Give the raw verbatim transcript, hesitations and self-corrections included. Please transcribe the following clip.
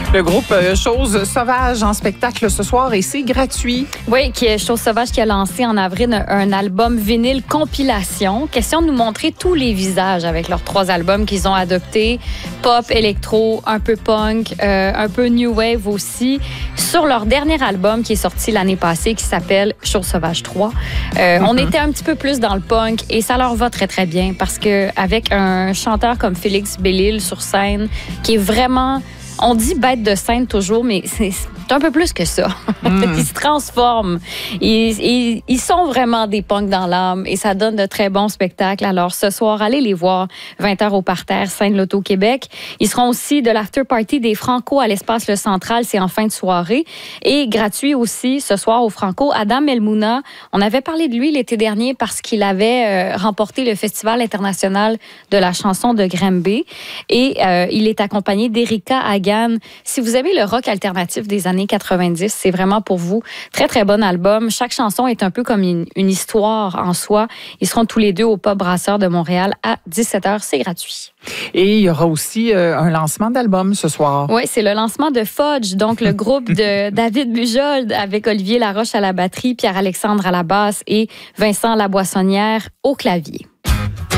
Le groupe euh, Chose Sauvage en spectacle ce soir et c'est gratuit. Oui, qui est Chose Sauvage qui a lancé en avril un, un album vinyle compilation. Question de nous montrer tous les visages avec leurs trois albums qu'ils ont adoptés. Pop, électro, un peu punk, euh, un peu new wave aussi. Sur leur dernier album qui est sorti l'année passée qui s'appelle Chose Sauvage trois. Euh, mm-hmm. On était un petit peu plus dans le punk et ça leur va très très bien parce que avec un chanteur comme Félix Bellil sur scène qui est vraiment... On dit bête de scène toujours, mais c'est un peu plus que ça. Mm. Ils se transforment. Ils, ils, ils sont vraiment des punks dans l'âme et ça donne de très bons spectacles. Alors, ce soir, allez les voir. vingt heures au Parterre, Scène-Loto-Québec. Ils seront aussi de l'after-party des Franco à l'Espace Le Central. C'est en fin de soirée. Et gratuit aussi, ce soir au Franco, Adam Elmouna. On avait parlé de lui l'été dernier parce qu'il avait euh, remporté le Festival international de la chanson de Granby. Et euh, il est accompagné d'Erika Hagan. Si vous aimez le rock alternatif des années quatre-vingt-dix, c'est vraiment pour vous. Très, très bon album. Chaque chanson est un peu comme une, une histoire en soi. Ils seront tous les deux au Pub Brasseur de Montréal à dix-sept heures. C'est gratuit. Et il y aura aussi euh, un lancement d'album ce soir. Oui, c'est le lancement de Fudge, donc le groupe de David Bujold avec Olivier Laroche à la batterie, Pierre-Alexandre à la basse et Vincent Laboissonnière au clavier.